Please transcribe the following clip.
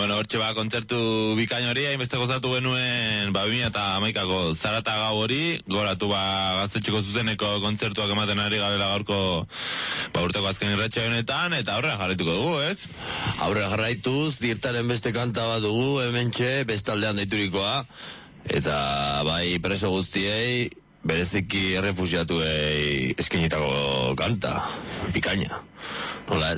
Bueno, hortxe kontzertu bikain hori, hainbeste gozatu genuen 2011ko Zarata gau hori, goratu Gaztetxeko zuzeneko kontzertuak ematen ari garela gaurko urteko azken irratxa honetan, eta aurrera jarraituko dugu, ez? Aurrera jarraituz, Dirtaren beste kanta bat dugu, hementxe, bestaldean deiturikoa, eta bai preso guztiei, bereziki errefusiatuei eskenitako kanta, bikaina. Nola ez?